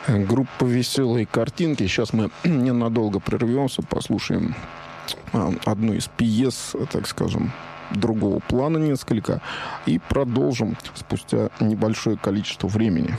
Группа «Веселые картинки». Сейчас мы ненадолго прервемся, послушаем одну из пьес, так скажем, другого плана несколько, и продолжим спустя небольшое количество времени.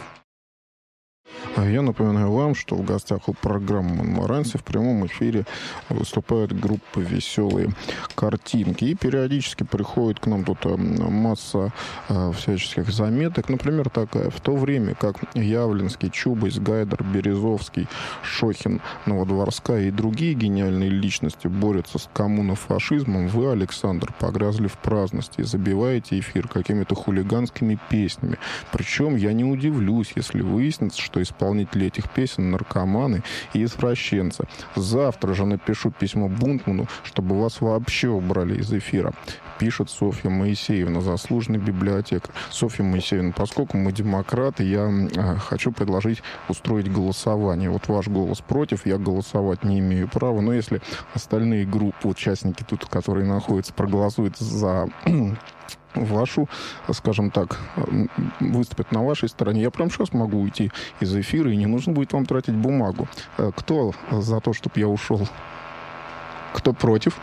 Я напоминаю вам, что в гостях у программы «Монмаранси» в прямом эфире выступает группа «Веселые картинки». И периодически приходит к нам тут масса всяческих заметок. Например, такая: в то время как Явлинский, Чубайс, Гайдар, Березовский, Шохин, Новодворская и другие гениальные личности борются с коммунофашизмом, вы, Александр, погрязли в праздности и забиваете эфир какими-то хулиганскими песнями. Причем я не удивлюсь, если выяснится, что исполнители этих песен наркоманы и извращенцы. Завтра же напишу письмо Бунтману, чтобы вас вообще убрали из эфира. Пишет Софья Моисеевна, заслуженный библиотекарь. Софья Моисеевна, поскольку мы демократы, я хочу предложить устроить голосование. Вот ваш голос против, я голосовать не имею права. Но если остальные группы, участники тут, которые находятся, проголосуют за вашу, скажем так, выступят на вашей стороне, я прямо сейчас могу уйти из эфира, и не нужно будет вам тратить бумагу. Кто за то, чтобы я ушел? Кто против?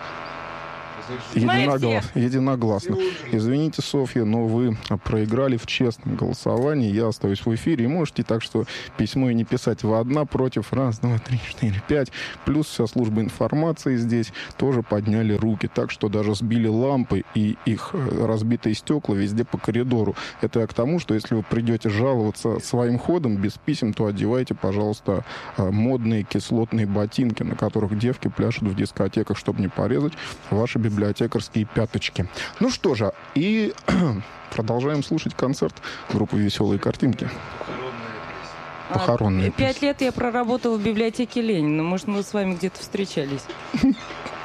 Единогласно. Извините, Софья, но вы проиграли в честном голосовании. Я остаюсь в эфире. И можете так, что письмо и не писать. Вы одна против. 1, 2, 3, 4, 5. Плюс вся служба информации здесь тоже подняли руки. Так что даже сбили лампы и их разбитые стекла везде по коридору. Это я к тому, что если вы придете жаловаться своим ходом без писем, то одевайте, пожалуйста, модные кислотные ботинки, на которых девки пляшут в дискотеках, чтобы не порезать ваши библиотекарские пяточки. Ну что же, и продолжаем слушать концерт группы «Веселые картинки». Похоронная песня. 5 лет я проработала в библиотеке Ленина. Может, мы с вами где-то встречались.